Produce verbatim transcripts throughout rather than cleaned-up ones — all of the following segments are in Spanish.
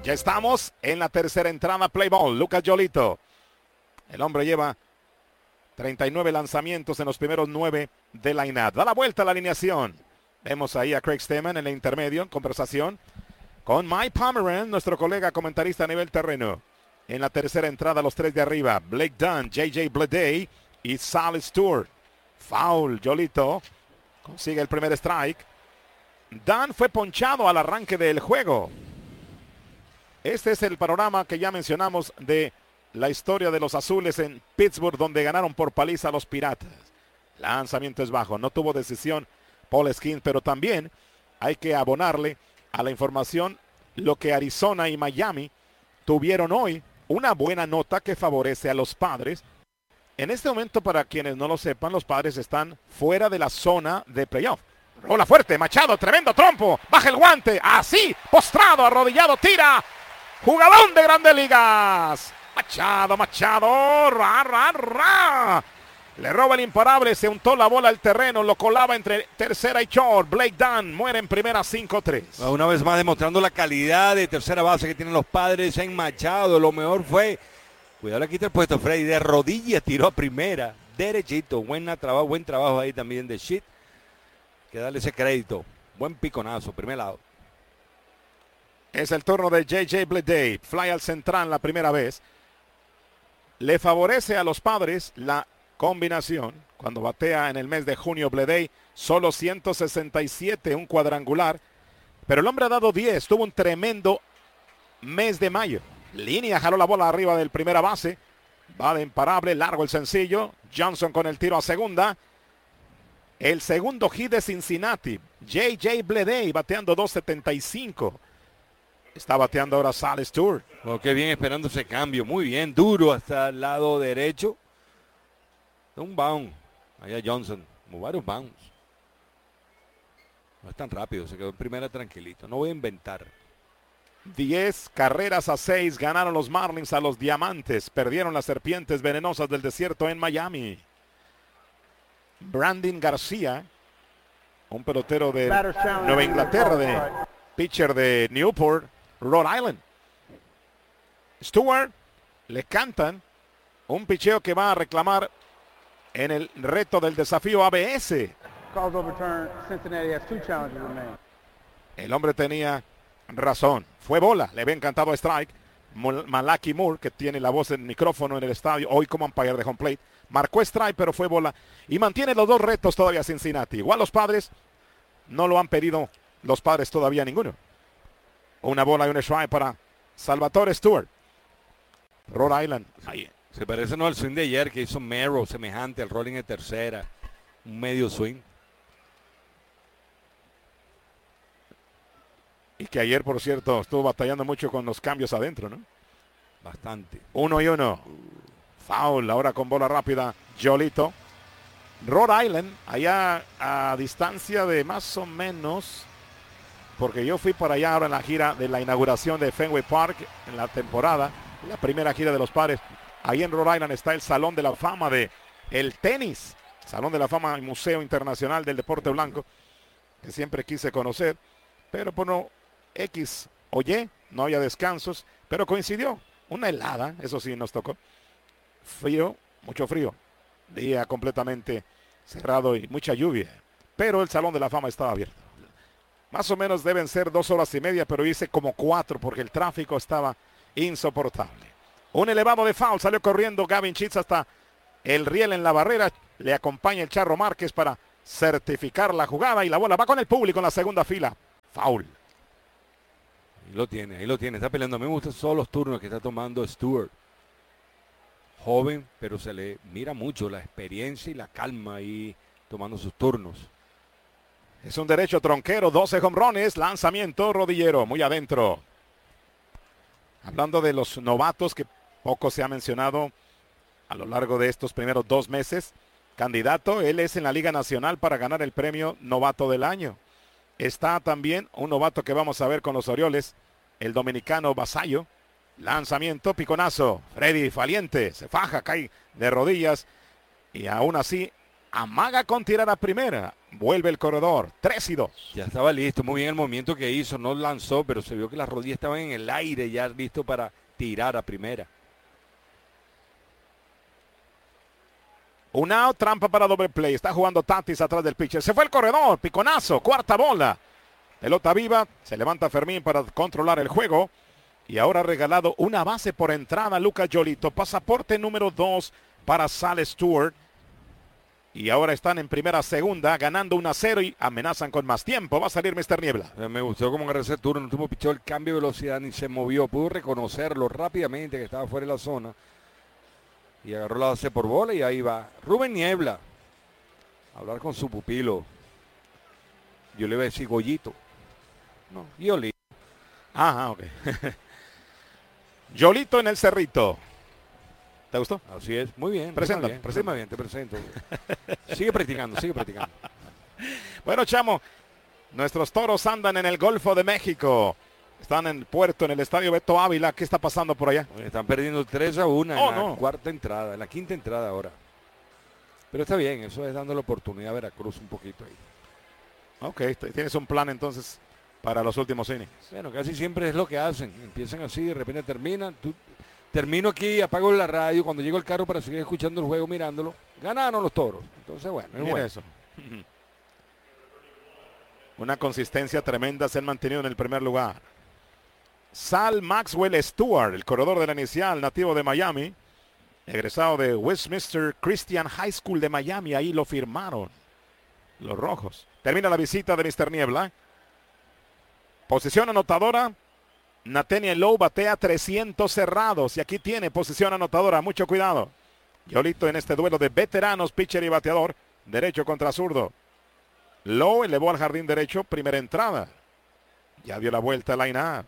Ya estamos en la tercera entrada, play ball. Lucas Giolito. El hombre lleva treinta y nueve lanzamientos en los primeros nueve de la inad. Da la vuelta a la alineación. Vemos ahí a Craig Stammen en el intermedio, en conversación con Mike Pomeranz, nuestro colega comentarista a nivel terreno. En la tercera entrada, los tres de arriba, Blake Dunn, J J Bleday y Sal Stewart. Foul, Giolito consigue el primer strike. Dunn fue ponchado al arranque del juego. Este es el panorama que ya mencionamos de la historia de los azules en Pittsburgh, donde ganaron por paliza a los Piratas. Lanzamiento es bajo, no tuvo decisión Paul Skeens, pero también hay que abonarle a la información lo que Arizona y Miami tuvieron hoy, una buena nota que favorece a los Padres. En este momento, para quienes no lo sepan, los Padres están fuera de la zona de playoff. Rola fuerte, Machado, tremendo trompo, baja el guante, así, postrado, arrodillado, tira. Jugadón de Grandes Ligas. Machado, Machado, ra, ra, ra. Le roba el imparable, se untó la bola al terreno, lo colaba entre tercera y short. Blake Dunn muere en primera, cinco tres. Una vez más demostrando la calidad de tercera base que tienen los Padres en Machado. Lo mejor fue, cuidado, le quita el puesto Freddy, de rodillas tiró a primera, derechito. Buena trabajo, buen trabajo ahí también de Shit. Que darle ese crédito. Buen piconazo, primer lado. Es el turno de J J Bleday. Fly al central la primera vez. Le favorece a los Padres la combinación. Cuando batea en el mes de junio Bleday, solo ciento sesenta y siete, un cuadrangular. Pero el hombre ha dado diez. Tuvo un tremendo mes de mayo. Línea, jaló la bola arriba del primera base. Va de imparable, largo el sencillo. Johnson con el tiro a segunda. El segundo hit de Cincinnati. J J Bleday bateando dos setenta y cinco. Está bateando ahora Sal Stewart. Oh, qué bien esperando ese cambio. Muy bien, duro hasta el lado derecho. Un bounce. Allá Johnson. Como varios bounce. No es tan rápido. Se quedó en primera tranquilito. No voy a inventar. diez carreras a seis ganaron los Marlins a los Diamantes. Perdieron las Serpientes Venenosas del Desierto en Miami. Brandon García, un pelotero de Nueva Inglaterra, de pitcher de Newport, Rhode Island. Stewart, le cantan un picheo que va a reclamar en el reto del desafío A B S. El hombre tenía razón, fue bola, le había encantado strike. Malaki Moore, que tiene la voz en micrófono en el estadio, hoy como umpire de home plate, marcó strike, pero fue bola y mantiene los dos retos todavía Cincinnati. Igual los Padres no lo han pedido, los Padres todavía ninguno. Una bola y un strike para Salvatore Stewart. Rhode Island. Ahí. Se parece no al swing de ayer que hizo Merrow, semejante al rolling de tercera. Un medio swing. Y que ayer, por cierto, estuvo batallando mucho con los cambios adentro, ¿no? Bastante. Uno y uno. Foul, ahora con bola rápida, Giolito. Rhode Island, allá a distancia de más o menos, porque yo fui para allá ahora en la gira de la inauguración de Fenway Park en la temporada, la primera gira de los Padres. Ahí en Rhode Island está el Salón de la Fama de el tenis, Salón de la Fama y Museo Internacional del Deporte Blanco, que siempre quise conocer, pero por no X o Y, no había descansos, pero coincidió. Una helada, eso sí nos tocó. Frío, mucho frío. Día completamente cerrado y mucha lluvia. Pero el Salón de la Fama estaba abierto. Más o menos deben ser dos horas y media, pero hice como cuatro porque el tráfico estaba insoportable. Un elevado de foul, salió corriendo Gavin Sheets hasta el riel en la barrera. Le acompaña el Charro Márquez para certificar la jugada y la bola va con el público en la segunda fila. Foul. Ahí lo tiene, ahí lo tiene. Está peleando. A mí me gustan todos los turnos que está tomando Stewart. Joven, pero se le mira mucho la experiencia y la calma ahí tomando sus turnos. Es un derecho tronquero, doce jonrones, lanzamiento rodillero, muy adentro. Hablando de los novatos, que poco se ha mencionado a lo largo de estos primeros dos meses. Candidato, él es en la Liga Nacional para ganar el premio Novato del Año. Está también un novato que vamos a ver con los Orioles, el dominicano Vasallo. Lanzamiento, piconazo. Freddy valiente, se faja, cae de rodillas y aún así amaga con tirar a primera. Vuelve el corredor, tres y dos. Ya estaba listo, muy bien el movimiento que hizo, no lanzó, pero se vio que las rodillas estaban en el aire, ya listo para tirar a primera. Un out, trampa para doble play. Está jugando Tatis atrás del pitcher. Se fue el corredor, piconazo, cuarta bola. Pelota viva, se levanta Fermín para controlar el juego. Y ahora ha regalado una base por entrada a Lucas Giolito. Pasaporte número dos para Sal Stewart. Y ahora están en primera segunda, ganando uno a cero y amenazan con más tiempo. Va a salir mister Niebla. Me gustó cómo agarró ese turno, no tuvo pichó el cambio de velocidad ni se movió. Pudo reconocerlo rápidamente que estaba fuera de la zona. Y agarró la base por bola y ahí va Rubén Niebla a hablar con su pupilo. Yo le iba a decir Goyito. No, Giolito. Ajá, ok. Giolito en el cerrito. ¿Te gustó? Así es, muy bien. Presenta, bien, presenta. bien, te presento. Sigue practicando, sigue practicando. Bueno, chamo, nuestros toros andan en el Golfo de México. Están en Puerto, en el estadio Beto Ávila. ¿Qué está pasando por allá? Están perdiendo tres a uno Oh, en la no. cuarta entrada, en la quinta entrada ahora. Pero está bien, eso es dando la oportunidad a Veracruz un poquito ahí. Ok, tienes un plan entonces para los últimos innings. Bueno, casi siempre es lo que hacen. Empiezan así, de repente terminan. Tú, termino aquí, apago la radio. Cuando llego al carro para seguir escuchando el juego, mirándolo. Ganaron los toros. Entonces, bueno, es Mira bueno. eso. Una consistencia tremenda se han mantenido en el primer lugar. Sal Maxwell Stewart, el corredor de la inicial, nativo de Miami. Egresado de Westminster Christian High School de Miami. Ahí lo firmaron los rojos. Termina la visita de mister Niebla. Posición anotadora. Nathaniel Lowe batea trescientos cerrados. Y aquí tiene posición anotadora. Mucho cuidado. Giolito en este duelo de veteranos, pitcher y bateador. Derecho contra zurdo. Lowe elevó al jardín derecho. Primera entrada. Ya dio la vuelta a line up.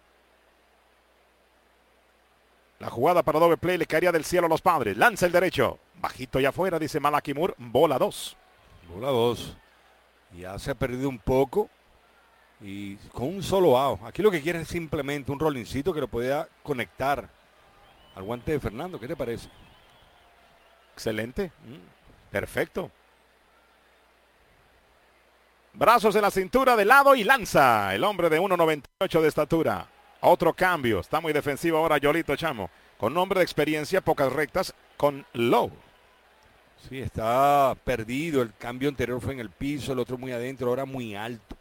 La jugada para doble play le caería del cielo a los Padres. Lanza el derecho. Bajito y afuera, dice Malaki Moore. Bola dos. Bola dos. Ya se ha perdido un poco. Y con un solo out. Aquí lo que quiere es simplemente un rollincito que lo pueda conectar al guante de Fernando. ¿Qué te parece? Excelente. Mm, perfecto. Brazos en la cintura de lado y lanza. El hombre de uno noventa y ocho de estatura. Otro cambio. Está muy defensivo ahora Giolito, chamo. Con nombre de experiencia, pocas rectas con Lowe. Sí, está perdido. El cambio anterior fue en el piso, el otro muy adentro, ahora muy alto.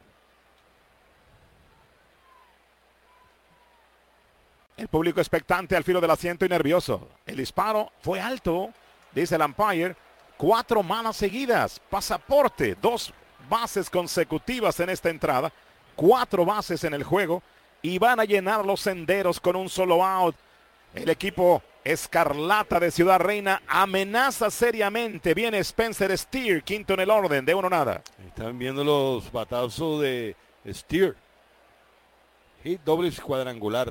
El público expectante al filo del asiento y nervioso. El disparo fue alto, dice el umpire. Cuatro malas seguidas. Pasaporte. Dos bases consecutivas en esta entrada. Cuatro bases en el juego. Y van a llenar los senderos con un solo out. El equipo escarlata de Ciudad Reina amenaza seriamente. Viene Spencer Steer, quinto en el orden, de uno nada. Están viendo los batazos de Steer. Hit doble cuadrangular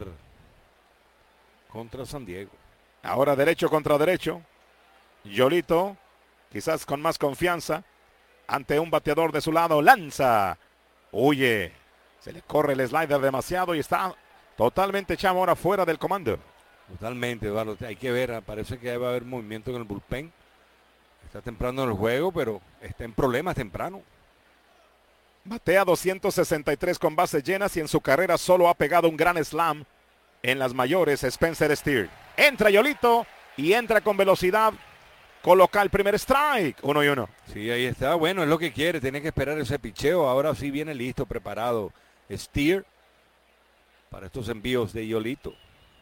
contra San Diego. Ahora derecho contra derecho. Giolito, quizás con más confianza, ante un bateador de su lado. Lanza. Huye. Se le corre el slider demasiado y está totalmente chamo ahora fuera del comando. Totalmente, Eduardo. Hay que ver, parece que va a haber movimiento en el bullpen. Está temprano en el juego, pero está en problemas temprano. Batea doscientos sesenta y tres con bases llenas y en su carrera solo ha pegado un gran slam en las mayores. Spencer Steer. Entra Giolito y entra con velocidad. Coloca el primer strike. Uno y uno. Sí, ahí está. Bueno, es lo que quiere. Tiene que esperar ese picheo. Ahora sí viene listo, preparado Steer para estos envíos de Giolito.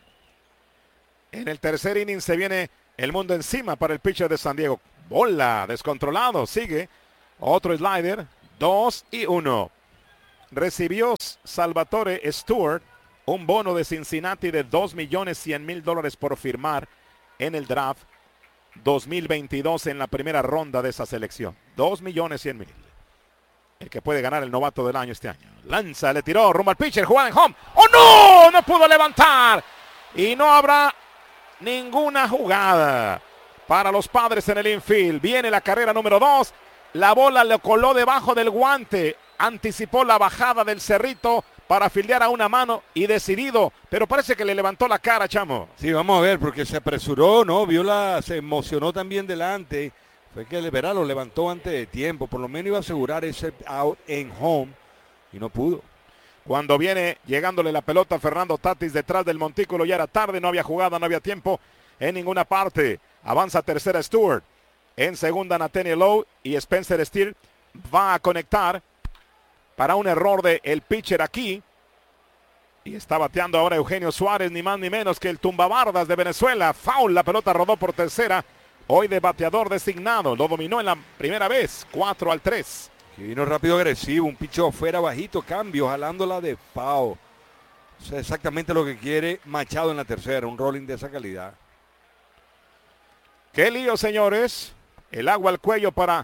En el tercer inning se viene el mundo encima para el pitcher de San Diego. Bola, descontrolado. Sigue. Otro slider. Dos y uno. Recibió Salvatore Stewart un bono de Cincinnati de dos millones cien mil dólares por firmar en el draft dos mil veintidós en la primera ronda de esa selección. dos millones cien mil. El que puede ganar el novato del año este año. Lanza, le tiró rumbo al pitcher, jugada en home. ¡Oh no! No pudo levantar. Y no habrá ninguna jugada para los Padres en el infield. Viene la carrera número dos. La bola le coló debajo del guante. Anticipó la bajada del cerrito para fildear a una mano y decidido. Pero parece que le levantó la cara, chamo. Sí, vamos a ver, porque se apresuró, ¿no? Vio la, se emocionó también delante. fue que el Verá lo levantó antes de tiempo. Por lo menos iba a asegurar ese out en home y no pudo. Cuando viene llegándole la pelota a Fernando Tatis detrás del montículo, ya era tarde, no había jugada, no había tiempo en ninguna parte. Avanza tercera Stewart. En segunda Nathaniel Lowe y Spencer Steer va a conectar para un error del el pitcher aquí. Y está bateando ahora Eugenio Suárez, ni más ni menos que el tumbabardas de Venezuela. Foul, la pelota rodó por tercera. Hoy de bateador designado, lo dominó en la primera vez, cuatro al tres. Que vino rápido agresivo, un picho afuera bajito, cambio, jalándola de foul. O sea, exactamente lo que quiere Machado en la tercera, un rolling de esa calidad. Qué lío, señores. El agua al cuello para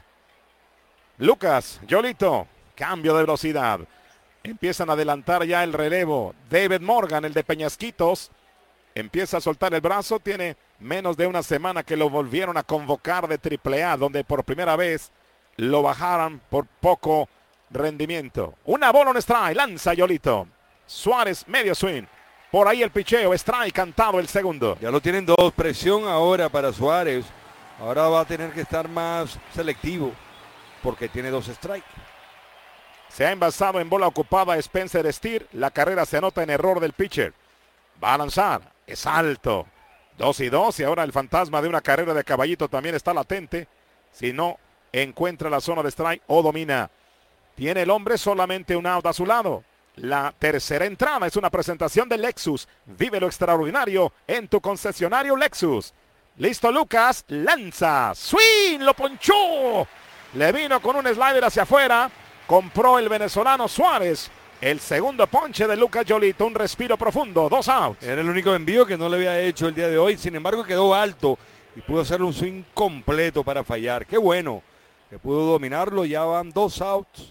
Lucas Giolito. Cambio de velocidad. Empiezan a adelantar ya el relevo. David Morgan, el de Peñasquitos, empieza a soltar el brazo. Tiene menos de una semana que lo volvieron a convocar de triple A, donde por primera vez lo bajaron por poco rendimiento. Una bola, un strike. Lanza Giolito. Suárez, medio swing. Por ahí el picheo. Strike cantado el segundo. Ya lo tienen dos. Presión ahora para Suárez. Ahora va a tener que estar más selectivo porque tiene dos strikes. Se ha envasado en bola ocupada Spencer Steer. La carrera se anota en error del pitcher. Va a lanzar. Es alto. Dos y dos. Y ahora el fantasma de una carrera de caballito también está latente. Si no encuentra la zona de strike o domina. Tiene el hombre solamente un out a su lado. La tercera entrada es una presentación de Lexus. Vive lo extraordinario en tu concesionario Lexus. Listo Lucas. Lanza. Swing. Lo ponchó. Le vino con un slider hacia afuera. Compró el venezolano Suárez. El segundo ponche de Lucas Giolito. Un respiro profundo. Dos outs. Era el único envío que no le había hecho el día de hoy. Sin embargo, quedó alto y pudo hacerle un swing completo para fallar. Qué bueno que pudo dominarlo. Ya van dos outs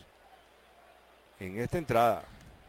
en esta entrada.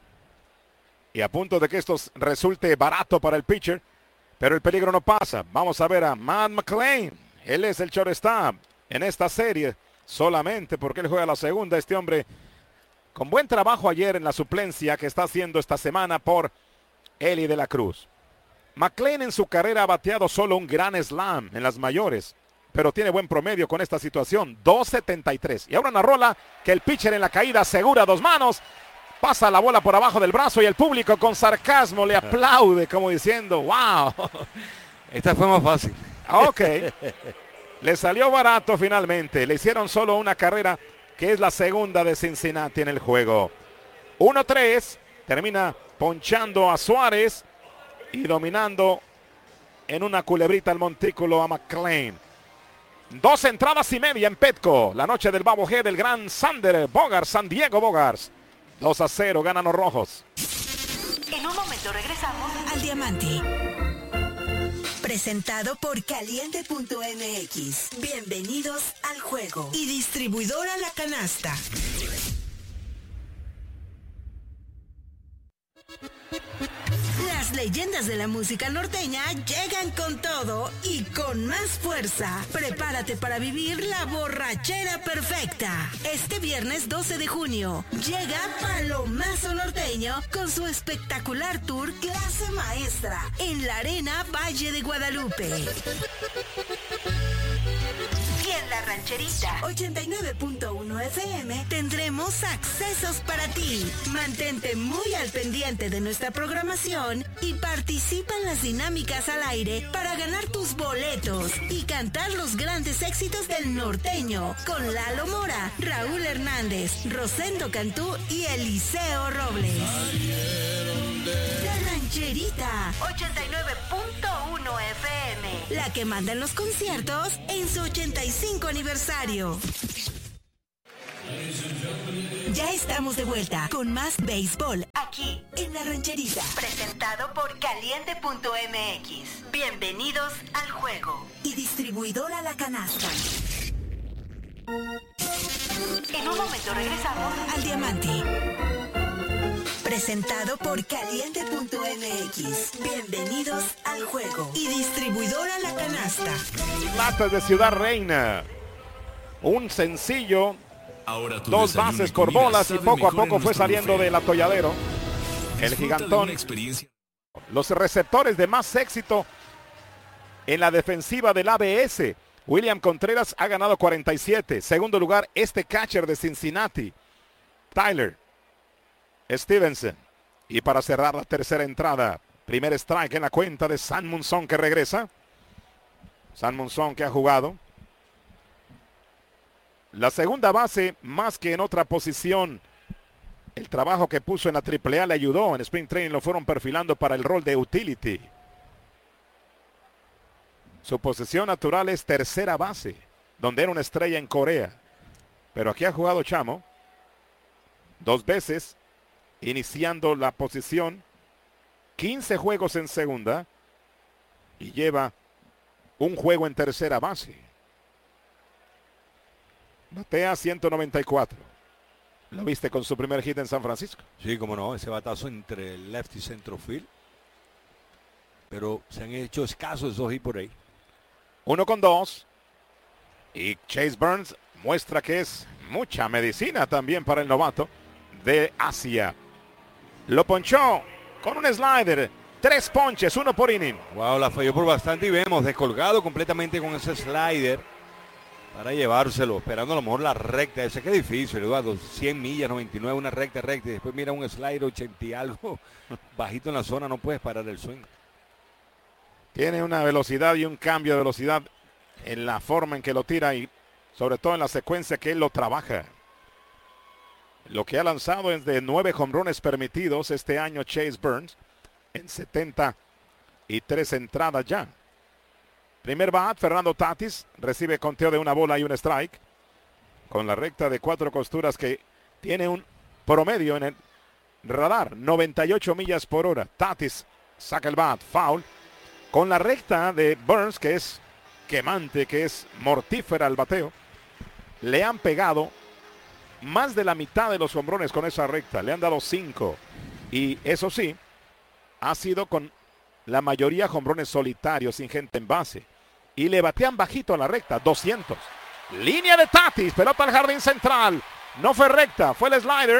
Y a punto de que esto resulte barato para el pitcher. Pero el peligro no pasa. Vamos a ver a Matt McLain. Él es el shortstop en esta serie. Solamente porque él juega la segunda. Este hombre con buen trabajo ayer en la suplencia que está haciendo esta semana por Eli de la Cruz. McLain en su carrera ha bateado solo un gran slam en las mayores. Pero tiene buen promedio con esta situación. dos setenta y tres. Y ahora una rola que el pitcher en la caída asegura dos manos. Pasa la bola por abajo del brazo y el público con sarcasmo le aplaude como diciendo, wow. Esta fue más fácil. Ok. Le salió barato finalmente. Le hicieron solo una carrera que es la segunda de Cincinnati en el juego. uno tres. Termina ponchando a Suárez y dominando en una culebrita al montículo a McLain. Dos entradas y media en Petco. La noche del Babo G del gran Sander Bogaerts, San Diego Bogaerts. dos a cero ganan los rojos. En un momento regresamos al Diamante. Presentado por Caliente punto M X. Bienvenidos al juego. Y distribuidora La Canasta. Las leyendas de la música norteña llegan con todo y con más fuerza. Prepárate para vivir la borrachera perfecta. Este viernes doce de junio llega Palomazo Norteño con su espectacular tour Clase Maestra en la Arena Valle de Guadalupe. Y en la Rancherita ochenta y nueve punto uno F M tendremos accesos para ti. Mantente muy al pendiente de nuestra programación y participa en las dinámicas al aire para ganar tus boletos y cantar los grandes éxitos del norteño con Lalo Mora, Raúl Hernández, Rosendo Cantú y Eliseo Robles. La Rancherita ochenta y nueve punto uno F M, la que manda en los conciertos en su ochenta y cinco aniversario. Ya estamos de vuelta con más béisbol aquí en La Rancherita. Presentado por Caliente punto M X. Bienvenidos al juego. Y distribuidora La Canasta. En un momento regresamos al Diamante. Presentado por Caliente punto M X. Bienvenidos al juego. Y distribuidora La Canasta. Latas de Ciudad Reina. Un sencillo. Ahora Dos bases por bolas y poco a poco fue saliendo buffet. Del atolladero. El Disfruta gigantón. Experiencia. Los receptores de más éxito en la defensiva del A B S. William Contreras ha ganado cuarenta y siete. Segundo lugar, este catcher de Cincinnati, Tyler Stevenson. Y para cerrar la tercera entrada, primer strike en la cuenta de San Monzón que regresa. San Monzón que ha jugado. La segunda base, más que en otra posición, el trabajo que puso en la triple A le ayudó. En Spring Training lo fueron perfilando para el rol de utility. Su posición natural es tercera base, donde era una estrella en Corea. Pero aquí ha jugado Chamo dos veces, iniciando la posición, quince juegos en segunda y lleva un juego en tercera base. Batea ciento noventa y cuatro. ¿Lo viste con su primer hit en San Francisco? Sí, como no, ese batazo entre el left y centro field. Pero se han hecho escasos esos hits por ahí. Uno con dos. Y Chase Burns muestra que es mucha medicina también para el novato de Asia. Lo ponchó con un slider. Tres ponches, uno por inning. Wow, la falló por bastante y vemos descolgado completamente con ese slider para llevárselo, esperando a lo mejor la recta. Ese que es difícil, Eduardo. cien millas, noventa y nueve, una recta, recta. Y después mira un slider ochenta y algo. Bajito en la zona, no puedes parar el swing. Tiene una velocidad y un cambio de velocidad en la forma en que lo tira y sobre todo en la secuencia que él lo trabaja. Lo que ha lanzado es de nueve jonrones permitidos este año Chase Burns en setenta y tres entradas ya. Primer bat, Fernando Tatis recibe conteo de una bola y un strike con la recta de cuatro costuras que tiene un promedio en el radar, noventa y ocho millas por hora. Tatis saca el bat, foul. Con la recta de Burns, que es quemante, que es mortífera al bateo, le han pegado más de la mitad de los hombrones con esa recta. Le han dado cinco. Y eso sí, ha sido con la mayoría hombrones solitarios, sin gente en base. Y le batean bajito a la recta, doscientos. Línea de Tatis, pelota al jardín central. No fue recta, fue el slider.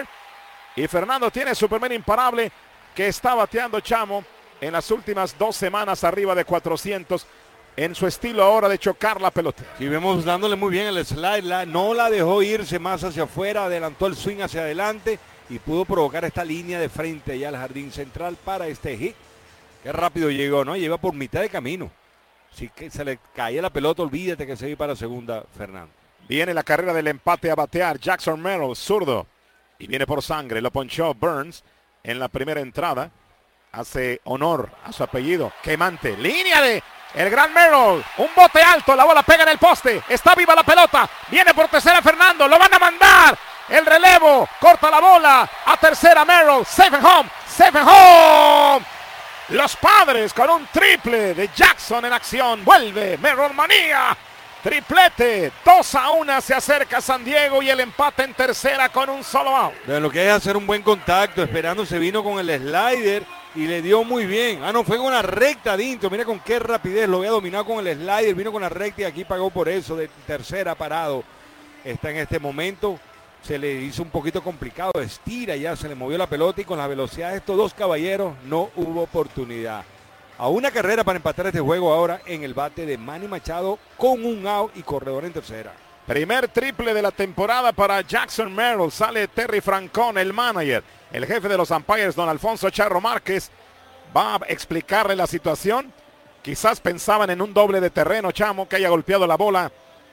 Y Fernando tiene su primer imparable que está bateando Chamo en las últimas dos semanas arriba de cuatrocientos en su estilo ahora de chocar la pelota. Y vemos dándole muy bien el slide, la, no la dejó irse más hacia afuera, adelantó el swing hacia adelante y pudo provocar esta línea de frente allá al jardín central para este hit. Qué rápido llegó, ¿no? Lleva por mitad de camino. Si que se le caía la pelota, olvídate que se iba para segunda, Fernando. Viene la carrera del empate a batear Jackson Merrill, zurdo. Y viene por sangre, lo ponchó Burns en la primera entrada. Hace honor a su apellido. Quemante. Línea de el gran Merrill. Un bote alto. La bola pega en el poste. Está viva la pelota. Viene por tercera Fernando. Lo van a mandar. El relevo. Corta la bola. A tercera Merrill. Safe and home. Safe and home. Los Padres con un triple de Jackson en acción. Vuelve Merrill manía. Triplete. dos a uno se acerca San Diego y el empate en tercera con un solo out. De lo que es hacer un buen contacto. Esperando se vino con el slider. Y le dio muy bien. Ah, no, fue con una recta adentro. Mira con qué rapidez. Lo había dominado con el slider. Vino con la recta y aquí pagó por eso. De tercera parado. Está en este momento. Se le hizo un poquito complicado. Estira ya. Se le movió la pelota. Y con la velocidad de estos dos caballeros no hubo oportunidad. A una carrera para empatar este juego ahora en el bate de Manny Machado. Con un out y corredor en tercera. Primer triple de la temporada para Jackson Merrill. Sale Terry Francón, el manager. El jefe de los umpires, don Alfonso Charro Márquez, va a explicarle la situación. Quizás pensaban en un doble de terreno, Chamo, que haya golpeado la bola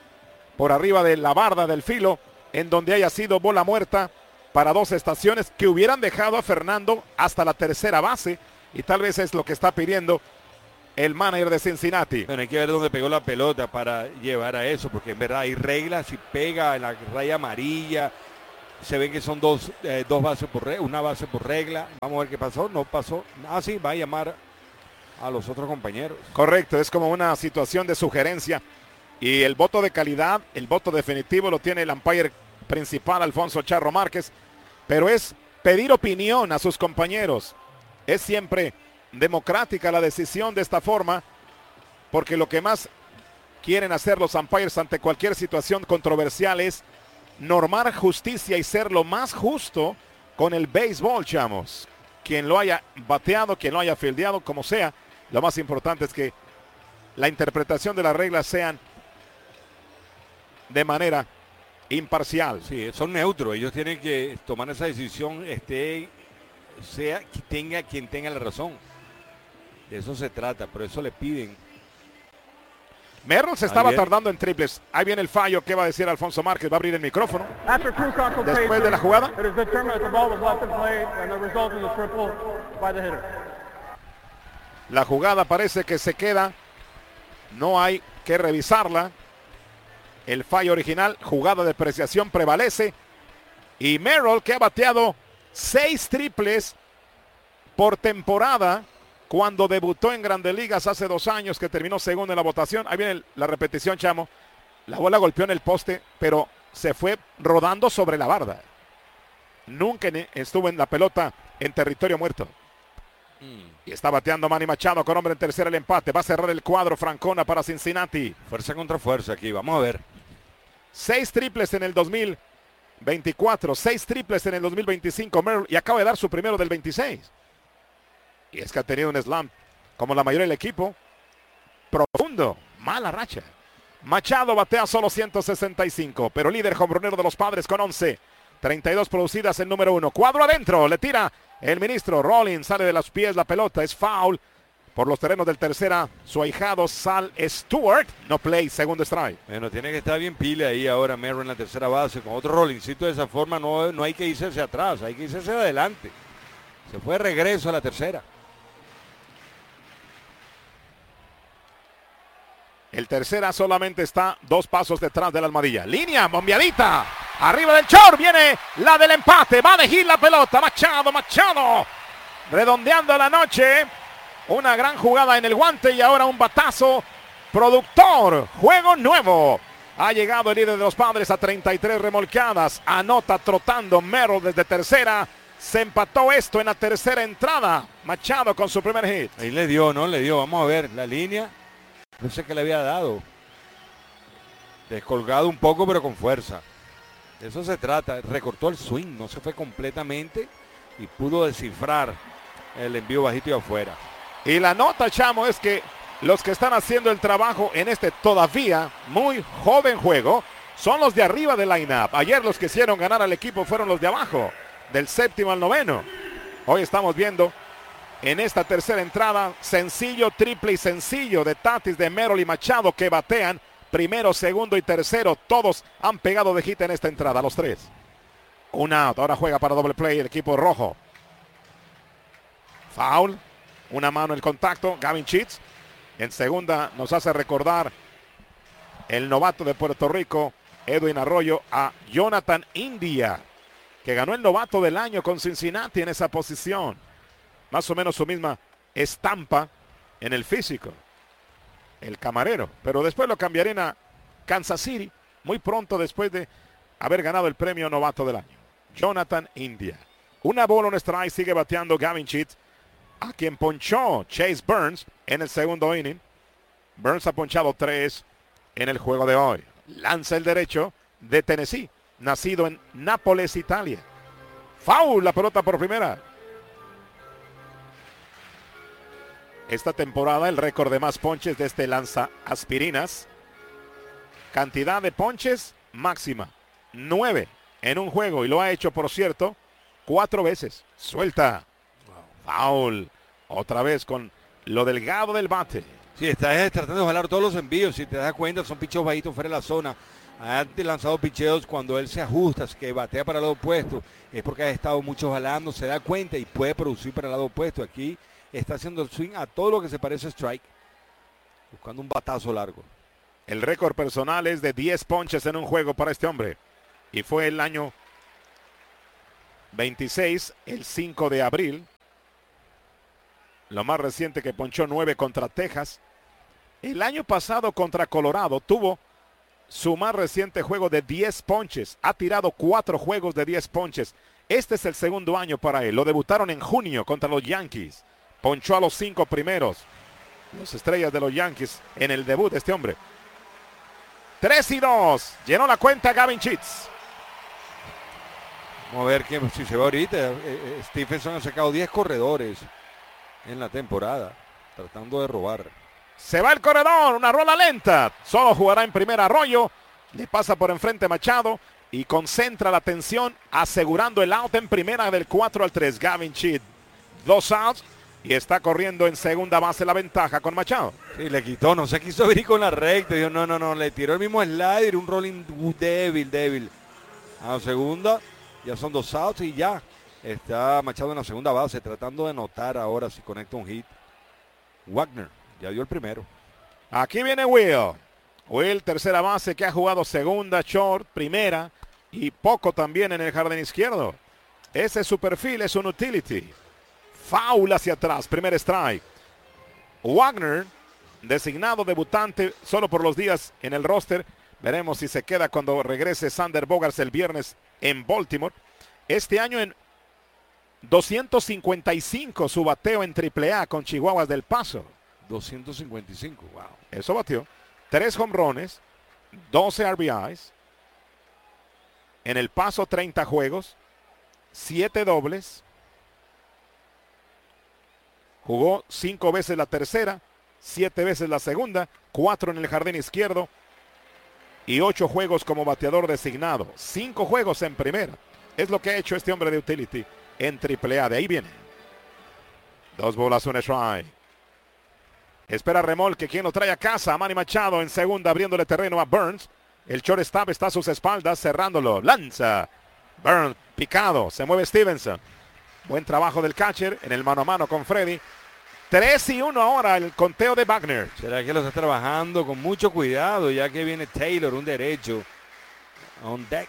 por arriba de la barda del filo, en donde haya sido bola muerta para dos estaciones que hubieran dejado a Fernando hasta la tercera base. Y tal vez es lo que está pidiendo el manager de Cincinnati. Bueno, hay que ver dónde pegó la pelota para llevar a eso, porque en verdad hay reglas. Si pega en la raya amarilla, se ven que son dos, eh, dos bases por regla, una base por regla. Vamos a ver qué pasó. No pasó. Ah, sí, va a llamar a los otros compañeros. Correcto, es como una situación de sugerencia. Y el voto de calidad, el voto definitivo lo tiene el umpire principal, Alfonso Charro Márquez. Pero es pedir opinión a sus compañeros. Es siempre democrática la decisión de esta forma, porque lo que más quieren hacer los umpires ante cualquier situación controversial es normar justicia y ser lo más justo con el béisbol, chamos. Quien lo haya bateado, quien lo haya fildeado, como sea, lo más importante es que la interpretación de las reglas sean de manera imparcial. Sí, son neutros. Ellos tienen que tomar esa decisión, este, sea quien tenga, quien tenga la razón. De eso se trata, por eso le piden. Merrill se estaba Ayer. tardando en triples. Ahí viene el fallo. ¿Qué va a decir Alfonso Márquez? Va a abrir el micrófono. Después de la jugada. La jugada parece que se queda. No hay que revisarla. El fallo original, jugada de apreciación, prevalece. Y Merrill, que ha bateado seis triples por temporada cuando debutó en Grandes Ligas hace dos años, que terminó segundo en la votación. Ahí viene la repetición, Chamo. La bola golpeó en el poste, pero se fue rodando sobre la barda. Nunca estuvo en la pelota en territorio muerto. Y está bateando Manny Machado con hombre en tercera, el empate. Va a cerrar el cuadro Francona para Cincinnati. Fuerza contra fuerza aquí, vamos a ver. Seis triples en el dos mil veinticuatro, seis triples en el dos mil veinticinco, Merrill, y acaba de dar su primero del veintiséis. Y es que ha tenido un slam, como la mayoría del equipo, profundo, mala racha. Machado batea solo ciento sesenta y cinco, pero líder jonronero de los Padres con once. treinta y dos producidas en número uno. Cuadro adentro, le tira el ministro. Rollins sale de los pies la pelota, es foul. Por los terrenos del tercera, su ahijado Sal Stewart. No play, segundo strike. Bueno, tiene que estar bien pile ahí ahora Merrill en la tercera base. Con otro Rollincito de esa forma no, no hay que irse hacia atrás, hay que irse hacia adelante. Se fue de regreso a la tercera. El tercera solamente está dos pasos detrás de la almohadilla. Línea, bombeadita. Arriba del short viene la del empate. Va a elegir la pelota. Machado, Machado. Redondeando la noche. Una gran jugada en el guante y ahora un batazo. Productor. Juego nuevo. Ha llegado el líder de los Padres a treinta y tres remolcadas. Anota trotando Merrill desde tercera. Se empató esto en la tercera entrada. Machado con su primer hit. Ahí le dio, ¿no? Le dio. Vamos a ver la línea. No sé qué le había dado. Descolgado un poco, pero con fuerza. De eso se trata. Recortó el swing, no se fue completamente y pudo descifrar el envío bajito y afuera. Y la nota, Chamo, es que los que están haciendo el trabajo en este todavía muy joven juego son los de arriba del line-up. Ayer los que hicieron ganar al equipo fueron los de abajo, del séptimo al noveno. Hoy estamos viendo en esta tercera entrada, sencillo, triple y sencillo de Tatis, de Merrill y Machado, que batean primero, segundo y tercero. Todos han pegado de hit en esta entrada, los tres. Un out, ahora juega para doble play el equipo rojo. Foul, una mano en el contacto, Gavin Sheets. En segunda nos hace recordar el novato de Puerto Rico, Edwin Arroyo, a Jonathan India, que ganó el novato del año con Cincinnati en esa posición. Más o menos su misma estampa en el físico. El camarero. Pero después lo cambiarían a Kansas City muy pronto después de haber ganado el premio novato del año. Jonathan India. Una bola, un strike, sigue bateando Gavin Sheets, a quien ponchó Chase Burns en el segundo inning. Burns ha ponchado tres en el juego de hoy. Lanza el derecho de Tennessee, nacido en Nápoles, Italia. Foul, la pelota por primera. Esta temporada el récord de más ponches de este lanza aspirinas. Cantidad de ponches máxima, nueve en un juego, y lo ha hecho, por cierto, cuatro veces. Suelta. Foul. Otra vez con lo delgado del bate. Sí, está tratando de jalar todos los envíos. Si te das cuenta, son picheos bajitos fuera de la zona. Ha lanzado picheos cuando él se ajusta, que batea para el lado opuesto. Es porque ha estado mucho jalando, se da cuenta y puede producir para el lado opuesto. Aquí está haciendo el swing a todo lo que se parece a strike, buscando un batazo largo. El récord personal es de diez ponches en un juego para este hombre. Y fue el año veintiséis, el cinco de abril. Lo más reciente que ponchó nueve contra Texas. El año pasado contra Colorado tuvo su más reciente juego de diez ponches. Ha tirado cuatro juegos de diez ponches. Este es el segundo año para él. Lo debutaron en junio contra los Yankees. Ponchó a los cinco primeros. Los estrellas de los Yankees en el debut de este hombre. tres y dos. Llenó la cuenta Gavin Sheets. Vamos a ver qué, si se va ahorita. Eh, eh, Stephenson ha sacado diez corredores en la temporada, tratando de robar. Se va el corredor, una rola lenta. Solo jugará en primera Arroyo. Le pasa por enfrente Machado y concentra la atención asegurando el out en primera del cuatro al tres. Gavin Sheet, dos outs y está corriendo en segunda base la ventaja con Machado. Sí, le quitó, no se quiso venir con la recta. Dijo, no, no, no, le tiró el mismo slider, un rolling débil, débil. A la segunda, ya son dos outs y ya. Está Machado en la segunda base, tratando de notar ahora si conecta un hit. Wagner, ya dio el primero. Aquí viene Will. Will, tercera base, que ha jugado segunda, short, primera y poco también en el jardín izquierdo. Ese es su perfil, es un utility. Foul hacia atrás, primer strike. Wagner, designado debutante solo por los días en el roster. Veremos si se queda cuando regrese Sander Bogaerts el viernes en Baltimore. Este año en doscientos cincuenta y cinco su bateo en triple A con Chihuahuas del Paso. doscientos cincuenta y cinco, wow. Eso batió. Tres jonrones, doce R B Is. En el Paso treinta juegos, siete dobles. Jugó cinco veces la tercera, siete veces la segunda, cuatro en el jardín izquierdo y ocho juegos como bateador designado. Cinco juegos en primera. Es lo que ha hecho este hombre de utility en triple A. De ahí viene. Dos bolas, un strike. Espera remolque. ¿Quién lo trae a casa? Manny Machado en segunda, abriéndole terreno a Burns. El shortstop está a sus espaldas, cerrándolo. Lanza. Burns, picado. Se mueve Stevenson. Buen trabajo del catcher en el mano a mano con Freddy. tres y uno ahora el conteo de Wagner. ¿Será que lo está trabajando con mucho cuidado ya que viene Taylor, un derecho, on deck?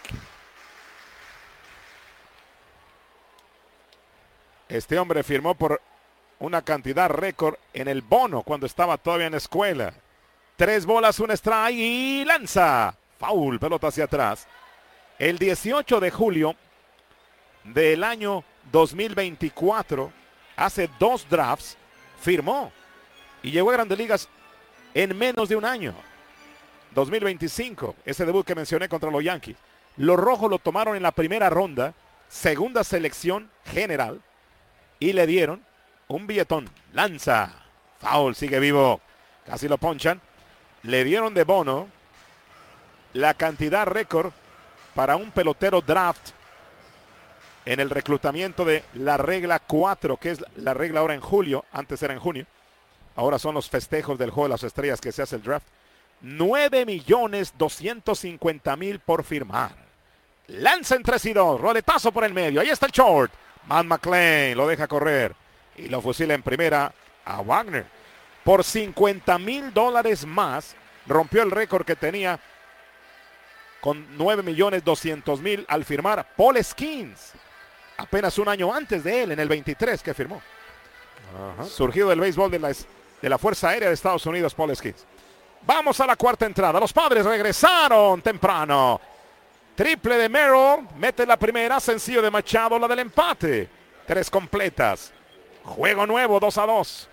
Este hombre firmó por una cantidad récord en el bono cuando estaba todavía en escuela. Tres bolas, un strike y lanza. Foul, pelota hacia atrás. El dieciocho de julio del año dos mil veinticuatro, hace dos drafts, firmó y llegó a Grandes Ligas en menos de un año. dos mil veinticinco, ese debut que mencioné contra los Yankees. Los rojos lo tomaron en la primera ronda, segunda selección general, y le dieron un billetón. Lanza. Foul, sigue vivo. Casi lo ponchan. Le dieron de bono la cantidad récord para un pelotero draft en el reclutamiento de la regla cuatro, que es la regla ahora en julio, antes era en junio. Ahora son los festejos del Juego de las Estrellas que se hace el draft. nueve millones doscientos cincuenta mil por firmar. Lanza en tres y dos, roletazo por el medio. Ahí está el short. Matt McLain lo deja correr y lo fusila en primera a Wagner. Por cincuenta mil dólares más, rompió el récord que tenía con nueve millones doscientos mil al firmar Paul Skeens. Apenas un año antes de él, en el veintitrés que firmó. Ajá. Surgido del béisbol de la, de la Fuerza Aérea de Estados Unidos, Paul Skeens. Vamos a la cuarta entrada. Los Padres regresaron temprano. Triple de Merrill, mete la primera, sencillo de Machado, la del empate. Tres completas. Juego nuevo, dos a dos.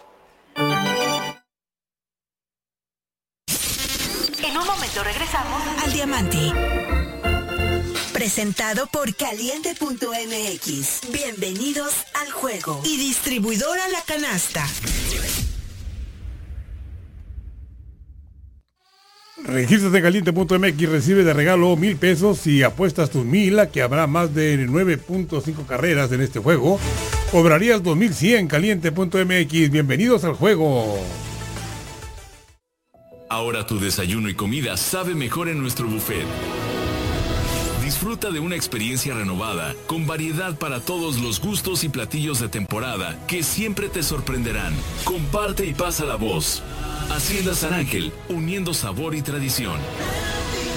En un momento regresamos al Diamante. Presentado por Caliente punto M X. Bienvenidos al juego. Y distribuidora La Canasta. Regístrate en Caliente punto M X y recibe de regalo mil pesos si apuestas tus mil a que habrá más de nueve punto cinco carreras en este juego. Cobrarías dos mil cien. Caliente punto M X. Bienvenidos al juego. Ahora tu desayuno y comida sabe mejor en nuestro buffet. Disfruta de una experiencia renovada, con variedad para todos los gustos y platillos de temporada que siempre te sorprenderán. Comparte y pasa la voz. Hacienda San Ángel, uniendo sabor y tradición.